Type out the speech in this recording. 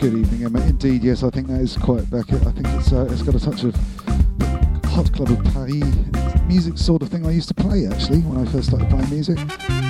Good evening, Emma. Indeed, yes, I think that is quite back. I think it's got a touch of Hot Club of Paris music sort of thing I used to play actually when I first started playing music.